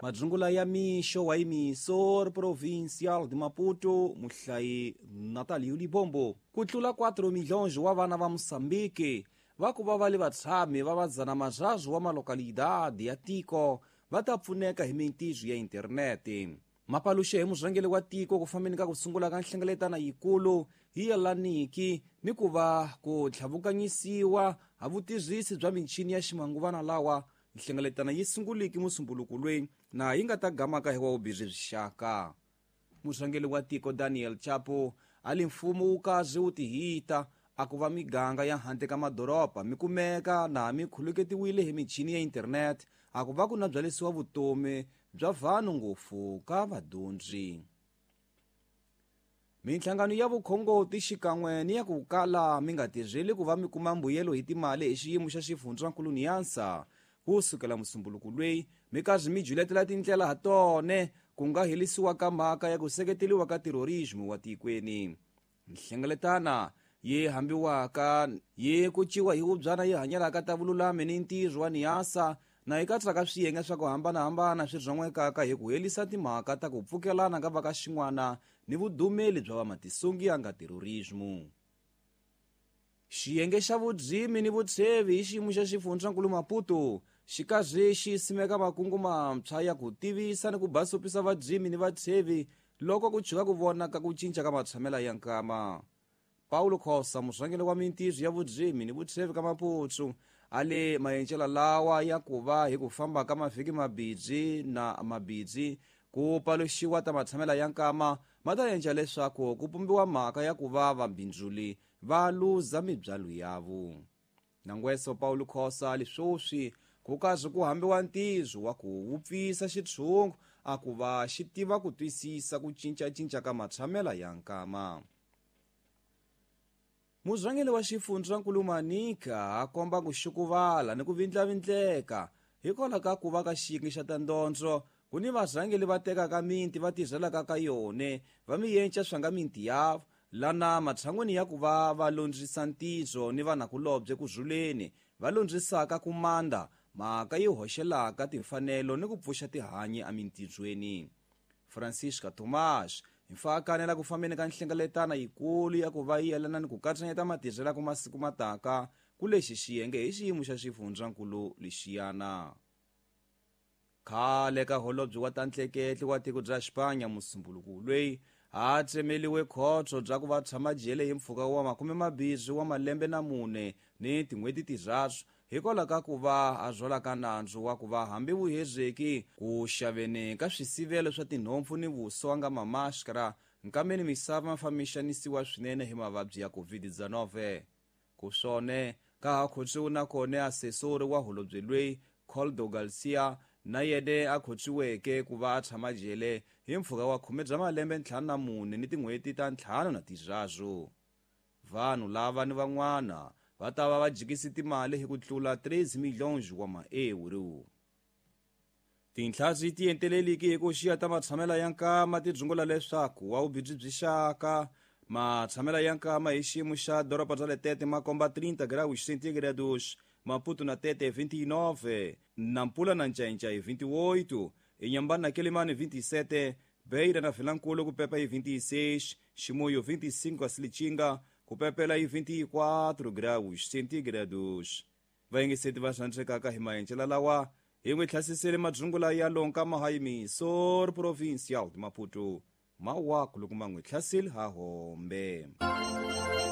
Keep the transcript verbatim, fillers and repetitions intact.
Majungula ya misho wa emissor provincial de Maputo, muhlayi Natalio Libombo. Kutlula quatro milhões wa vana va Moçambique va kuva va le vatshami va vadzana mazazwo wa malokalidade ya tiko va ta pfuneka hi mintizo ya internete. Mapaluxe hi murhangeli wa tiko ku fambeni ka ku sungula ka nhlengeletana yikulu hi yelaniki ni ku va ku tlhavukanyisiwa ha vutirhisi bya michini ya ximanguvana lawa nhlengeletana yi sunguliki musumbulukulweni na yi nga ta gamaka hi wa vubirhi bixaka. Murhangeli wa tiko Daniel Chapo ali mfumo wu kazi wu tihita a ku va miganga ya handle ka madoroba mi kumeka na mi khuluketiwile hi michini ya internet a ku va ku nabyalisiwa vutomi bya vanhu ngopfu ka vadyondzi. Minhlangano ya vukhongoti xikan'we ni ya ku kala mi nga tirheli ku va mi kuma mbuyelo hi timali hi xiyimo xa xifundzankulu Niansa ku sukela musumbulukulweni mi kazi mi juletela tindlela ha tone ku nga helisiwa ka mhaka ya ku seketeliwa ka terorismo wa tikweni. Nhlengeletana yi hambiwaka yi kuciwa hi wubyana yi hanyelaka ta vululami ni ntirho wa Niansa na yi katsaka swiyenge swa ku hambanahambana swi rhan'wekaka hi ku helisa timhaka ta ku pfukelana ka vaka xin'wana ni vudumeli bya vamatisungi ya nga terorismo. Xiyenge xa vudzimi ni vutshevi hi xiyimo xa xifundzankulu Maputo xi kazi xi simeka makungu mantshwa ya ku tivisa ni ku basopisa vadzimi ni vatshevi loko ku chika ku vonaka ku cinca ka matshamela ya nkama. Paulo Khosa, murhangeli wa mintizo ya vudzimi ni vutshevi ka Maputo, ale mayencela lawa ya ku va hi ku famba ka mavhiki mabidzi na mabidzi ku paluxiwa ta matshamela ya nkama ma ta endla leswaku ku pumbiwa mhaka ya ku va vabindzuli va luza mibyalo yavo. Nangweso Paulo Khosa leswoswi ku kazi ku hambiwa ntizo wa ku wupfisa xitshungu a ku va xi tiva ku twisisa ku cincacinca ka matshamela ya nkama. Murhangeli wa xifundzankulu Manika a komba ku xukuvala ni ku vindlavindleka hikwalaho ka ku va ka xiyenge xa ta dyondzo ku ni varhangeli va tekaka minti va tirhelaka ka yone va miyenca swanga minti yavo lana matshan'weni ya ku va va londzisa ntizo ni vanakulobye ku zuleni va londzisaka ku manda mhaka yi hoxelaka timfanelo ni ku pfuxa tihanyi amintizweni. Francisca Thomas hi mfakanela ku fambeni ka nhlengeletana yikulu ya ku va yi yelana ni ku katsanyeta matirhela ku masiku mataka ku lexi xiyenge hi xiyimo xa xifundzankulu lexiyana. Khale ka holobye wa ta ntleketli wa tiko bya Xipanya musumbulukulweni a tsemeliwe khotso bya ku va tshama jele hi mpfhuka wa makume mabirhi wa malembe na mune ni tin'hweti tirhathu hikwalaho ka ku va a zwalaka nandzu wa ku va hambi vuhezeki ku xaveni ka swisivelo swa tinhompfu ni vuso wa nga mamaskara nkambeni misava ma famixanisiwa swinene hi mavabyi ya covid dzayenove. Ku swone ka ha khotsiwe na kone asesori wa holobye lweyi Coldo Garcia na yene a khotsiweke ku va a tshama jele hi mpfhuka wa khume bya malembe ntlhanu na mune ni tin'hweti ta ntlhanu na tirhathu. Vanhu lava ni van'wana va ta va va jikisi timali hi ku tlula treze milhões wa maeuro. Tinhlazi ti enteleliki hi ku xiya ta matshamela ya nkama ti dzungula leswaku wa vubidzi byi xaka matshamela ya nkama hi xiyimo xa doroba bya le Tete ma komba trinta graus centígrados, Maputo na Tete vinte e nove, Nampula na Ncenca hi vinte e oito, Inhambane na Quelimane vinte e sete, Beira na Vilanculo ku pepa hi vinte e seis, Chimoio vinte e cinco a Slichinga ku pepela hi vinte e quatro graus centígrados. Vaingeseti va xantswekaka hi mayencela lawa hi n'wi thlasisele madzungula ya lonkama ha emissor provincial de Maputo mawa ku loko ma n'wi thlasile ha hombe.